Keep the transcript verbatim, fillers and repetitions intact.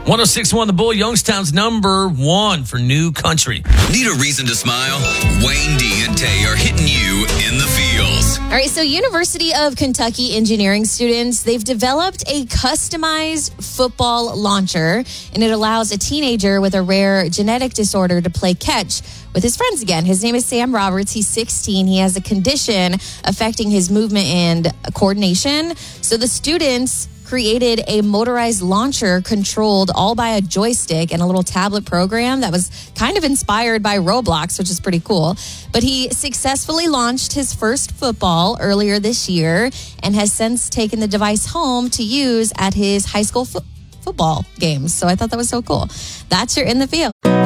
one oh six point one The Bull, Youngstown's number one for new country. Need a reason to smile? Wayne D and Tay are hitting you in the feels. All right, so University of Kentucky engineering students, they've developed a customized football launcher, and it allows a teenager with a rare genetic disorder to play catch with his friends again. His name is Sam Roberts. He's sixteen. He has a condition affecting his movement and coordination. So the students created a motorized launcher controlled all by a joystick and a little tablet program that was kind of inspired by Roblox, which is pretty cool. But he successfully launched his first football earlier this year and has since taken the device home to use at his high school fo- football games. So I thought that was so cool. That's your In the Field.